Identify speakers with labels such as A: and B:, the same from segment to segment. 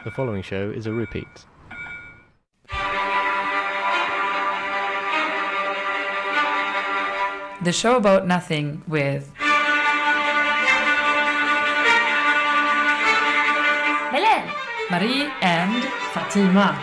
A: The following show is a repeat.
B: The show about nothing with
C: Belen,
B: Marie and
C: Fatima.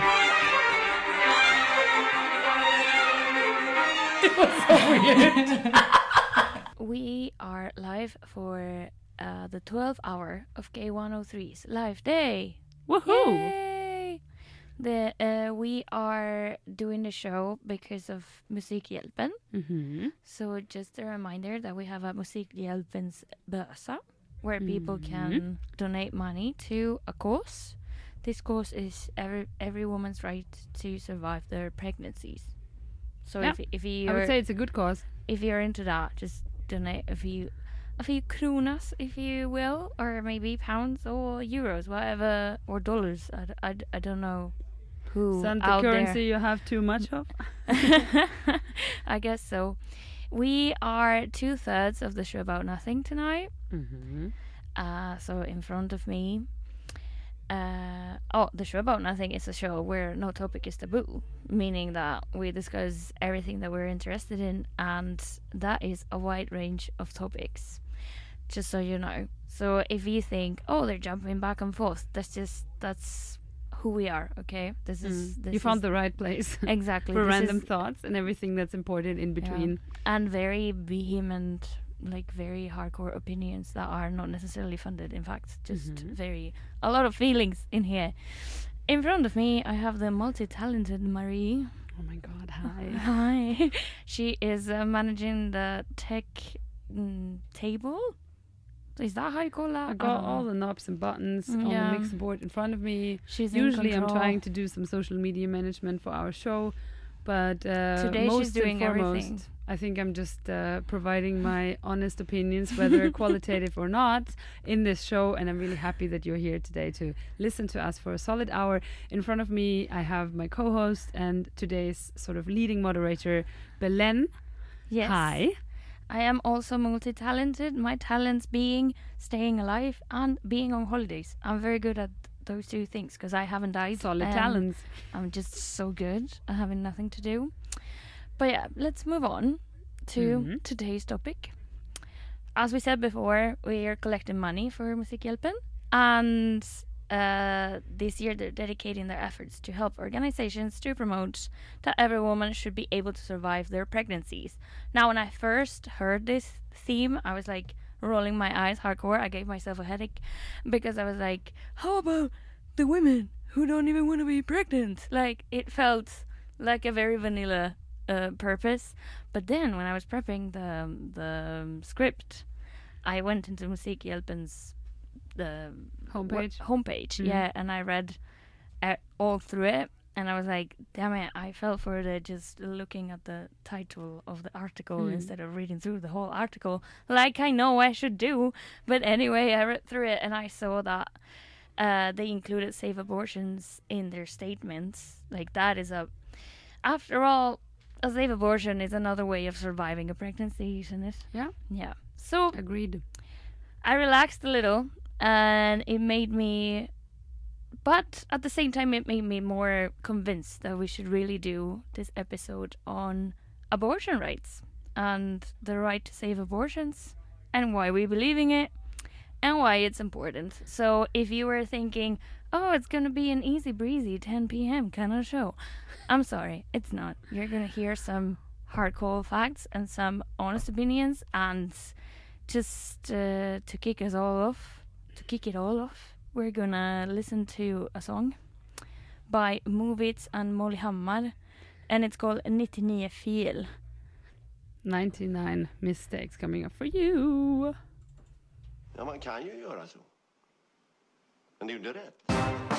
B: it was so weird.
C: We are live for the 12th hour of K103's live day.
B: Woohoo!
C: Yay! We are doing the show because of Musikhjälpen.
B: Mm-hmm.
C: So just a reminder that we have a Musikhjälpens bössa where people can donate money to a cause. This cause is every woman's right to survive their pregnancies. So
B: Yeah,
C: if you
B: I would say it's a good cause.
C: if you're into that, just donate a few kronas, if you will, or maybe pounds or euros, whatever, or dollars. I don't know who
B: Isn't the
C: out
B: currency you have too much of?
C: there. I guess so. We are 2/3 of the show about nothing tonight.
B: Mm-hmm.
C: So in front of me. The show about nothing is a show where no topic is taboo, meaning that we discuss everything that we're interested in, and that is a wide range of topics, just so you know. So if you think, oh, they're jumping back and forth, that's who we are, okay? This
B: You found the right place
C: exactly
B: for
C: this
B: random
C: is-
B: thoughts and everything that's important in between.
C: and very vehement, like very hardcore opinions that are not necessarily funded. In fact, just a lot of feelings in here. In front of me, I have the multi-talented Marie.
B: Oh my god, hi.
C: Hi. She is managing the tech table. Is that how you call that?
B: I got all the knobs and buttons on
C: Yeah.
B: the mixer board in front of me.
C: She's in
B: Usually I'm
C: control.
B: trying to do some social media management for our show, but
C: Today
B: most
C: she's doing
B: and foremost,
C: everything.
B: I think I'm just providing my honest opinions, whether qualitative or not, in this show, and I'm really happy that you're here today to listen to us for a solid hour. In front of me, I have my co-host and today's sort of leading moderator, Belen.
C: Yes.
B: Hi.
C: I am also multi-talented. My talents being staying alive and being on holidays. I'm very good at those two things because I haven't died.
B: Solid talents.
C: I'm just so good at having nothing to do. But yeah, let's move on to today's topic. As we said before, we are collecting money for Musikhjälpen, and this year they're dedicating their efforts to help organizations to promote that every woman should be able to survive their pregnancies. Now, when I first heard this theme, I was like rolling my eyes hardcore. I gave myself a headache because I was like, how about the women who don't even want to be pregnant? Like, it felt like a very vanilla purpose. But then when I was prepping the script, I went into Musikhjälpen's the homepage, yeah, and I read all through it, and I was like, damn it, I fell for it just looking at the title of the article instead of reading through the whole article, like I know I should do. But anyway, I read through it and I saw that they included safe abortions in their statements. Like, that is after all, a safe abortion is another way of surviving a pregnancy, isn't it? Yeah. So
B: Agreed.
C: I relaxed a little, and it made me, but at the same time, it made me more convinced that we should really do this episode on abortion rights and the right to save abortions and why we believe in it and why it's important. So if you were thinking, oh, it's going to be an easy breezy 10 p.m. kind of show, I'm sorry, it's not. You're going to hear some hardcore facts and some honest opinions, and just to kick it all off, we're gonna listen to a song by Movits and Molly Hammar, and it's called 99 fel.
B: 99 mistakes coming up for you.
D: Ja, man kan ju göra så. Men det är ju inte rätt.